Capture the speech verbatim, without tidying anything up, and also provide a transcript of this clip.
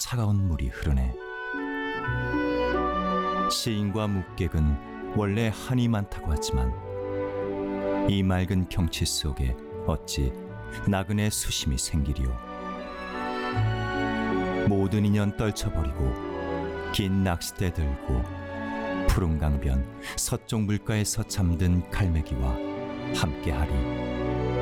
차가운 물이 흐르네. 시인과 묵객은 원래 한이 많다고 하지만 이 맑은 경치 속에 어찌 나그네 수심이 생기리요. 모든 인연 떨쳐버리고 긴 낚싯대 들고 푸른 강변 서쪽 물가에서 잠든 갈매기와 함께하리.